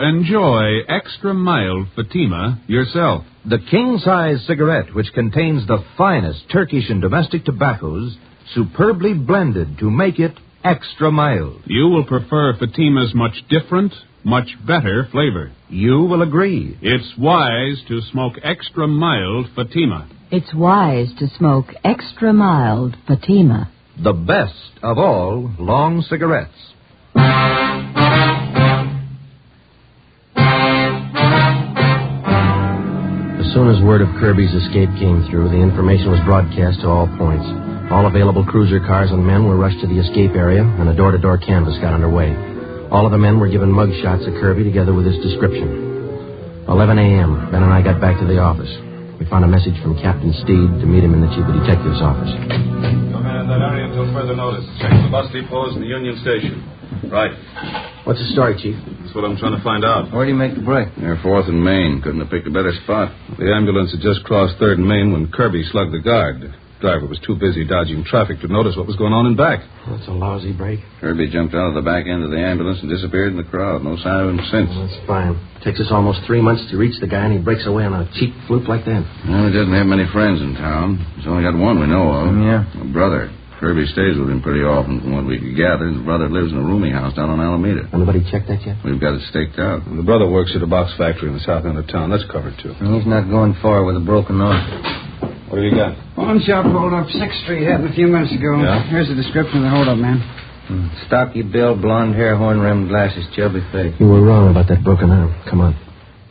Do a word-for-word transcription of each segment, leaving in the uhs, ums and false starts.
enjoy extra mild Fatima yourself. The king-size cigarette, which contains the finest Turkish and domestic tobaccos, superbly blended to make it extra mild. You will prefer Fatima's much different, much better flavor. You will agree. It's wise to smoke extra mild Fatima. It's wise to smoke extra mild Fatima. The best of all long cigarettes. As soon as word of Kirby's escape came through, the information was broadcast to all points. All available cruiser cars and men were rushed to the escape area, and a door-to-door canvass got underway. All of the men were given mug shots of Kirby together with his description. eleven a.m., Ben and I got back to the office. We found a message from Captain Steed to meet him in the chief of detective's office. Don't man in that area until further notice. Check the bus depots and the Union Station. Right. What's the story, Chief? That's what I'm trying to find out. Where do you make the break? Near fourth and Main. Couldn't have picked a better spot. The ambulance had just crossed third and Main when Kirby slugged the guard. The driver was too busy dodging traffic to notice what was going on in back. That's a lousy break. Kirby jumped out of the back end of the ambulance and disappeared in the crowd. No sign of him since. Well, that's fine. It takes us almost three months to reach the guy, and he breaks away on a cheap fluke like that. Well, he doesn't have many friends in town. He's only got one we know of. Yeah? A brother. Kirby stays with him pretty often from what we could gather. His brother lives in a rooming house down on Alameda. Anybody checked that yet? We've got it staked out. The brother works at a box factory in the south end of town. That's covered, too. And he's not going far with a broken arm. What have you got? Pawn shop hold up sixth Street happened a few minutes ago. Yeah? Here's the description of the hold up, man. Hmm. Stocky build, blonde hair, horn-rimmed glasses, chubby face. You were wrong about that broken arm. Come on.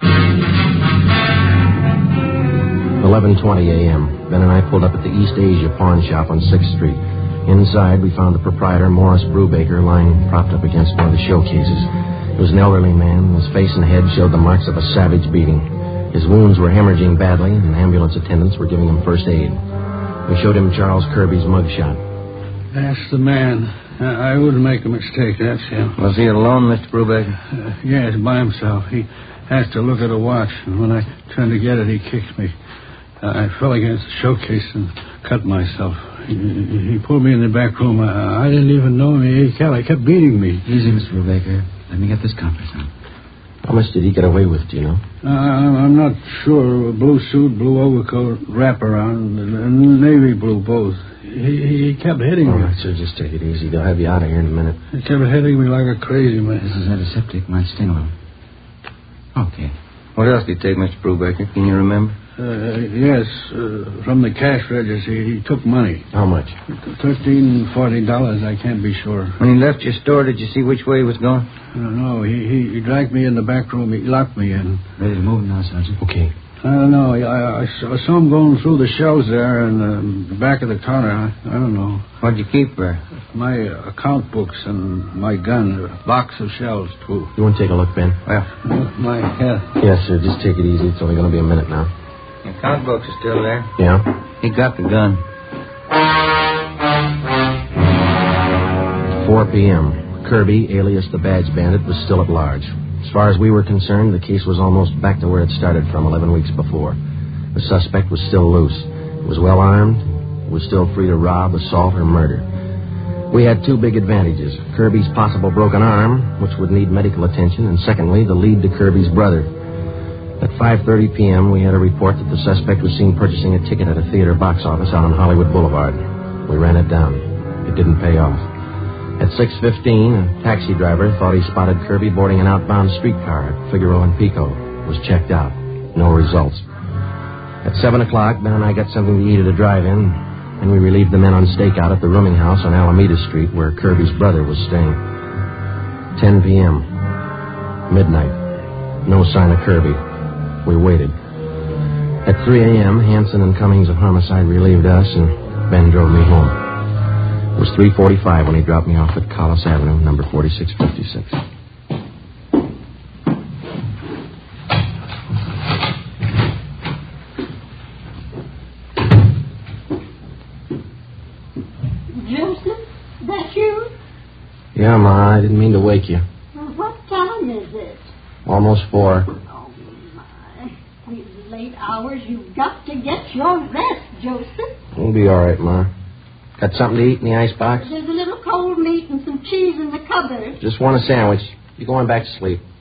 eleven twenty a.m. Ben and I pulled up at the East Asia pawn shop on sixth Street. Inside, we found the proprietor, Morris Brubaker, lying propped up against one of the showcases. He was an elderly man. His face and head showed the marks of a savage beating. His wounds were hemorrhaging badly, and ambulance attendants were giving him first aid. We showed him Charles Kirby's mugshot. That's the man. I, I wouldn't make a mistake. That's him. Was he alone, Mister Brubaker? Uh, yes, by himself. He has to look at a watch, and when I turned to get it, he kicked me. Uh, I fell against the showcase and cut myself. He, he pulled me in the back room. I, I didn't even know him. He kept, he kept beating me. Easy, Mister Brubaker. Let me get this compass on. How much did he get away with, do you know? Uh, I'm not sure. Blue suit, blue overcoat, wraparound, and navy blue both. He, he kept hitting All me. right, sir, just take it easy. They'll have you out of here in a minute. He kept hitting me like a crazy man. This is antiseptic. Might sting a little. Okay. What else did he take, Mister Brubaker? Can you remember? Uh, yes, uh, from the cash register, he took money. How much? Thirteen, forty dollars, I can't be sure. When he left your store, did you see which way he was going? I don't know. He, he, he dragged me in the back room. He locked me in. Ready to move now, Sergeant? Okay. I don't know. I, I saw, I saw him going through the shelves there and uh, the back of the counter. I, I don't know. What'd you keep there? My account books and my gun. A box of shells, too. You want to take a look, Ben? Well, my head. Yes, sir. Just take it easy. It's only going to be a minute now. The account books are still there. Yeah? He got the gun. four p.m. Kirby, alias the Badge Bandit, was still at large. As far as we were concerned, the case was almost back to where it started from eleven weeks before. The suspect was still loose. He was well armed. He was still free to rob, assault, or murder. We had two big advantages. Kirby's possible broken arm, which would need medical attention, and secondly, the lead to Kirby's brother. At five thirty p.m., we had a report that the suspect was seen purchasing a ticket at a theater box office out on Hollywood Boulevard. We ran it down. It didn't pay off. At six fifteen, a taxi driver thought he spotted Kirby boarding an outbound streetcar at Figueroa and Pico. It was checked out. No results. At seven o'clock, Ben and I got something to eat at a drive-in, and we relieved the men on stakeout at the rooming house on Alameda Street where Kirby's brother was staying. ten p.m. Midnight. No sign of Kirby. We waited. At three a.m., Hanson and Cummings of Homicide relieved us, and Ben drove me home. It was three forty-five when he dropped me off at Collis Avenue, number forty-six fifty-six. Joseph, that you? Yeah, Ma, I didn't mean to wake you. Well, what time is it? Almost four. Oh, my. These late hours, you've got to get your rest, Joseph. We'll be all right, Ma. Got something to eat in the icebox? There's a little cold meat and some cheese in the cupboard. Just want a sandwich. You going back to sleep.